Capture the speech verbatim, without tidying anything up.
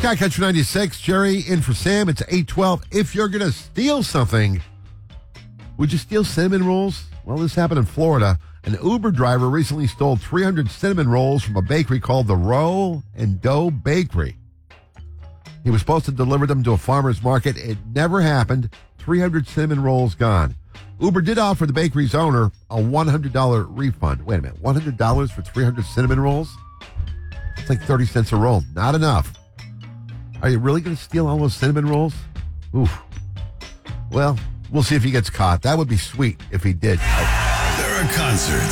Sky Country ninety-six, Jerry in for Sam. It's eight twelve. If you're going to steal something, would you steal cinnamon rolls? Well, this happened in Florida. An Uber driver recently stole three hundred cinnamon rolls from a bakery called the Roll and Dough Bakery. He was supposed to deliver them to a farmer's market. It never happened. three hundred cinnamon rolls gone. Uber did offer the bakery's owner a one hundred dollars refund. Wait a minute, one hundred dollars for three hundred cinnamon rolls? It's like thirty cents a roll. Not enough. Are you really going to steal all those cinnamon rolls? Oof. Well, we'll see if he gets caught. That would be sweet if he did. There are concerts,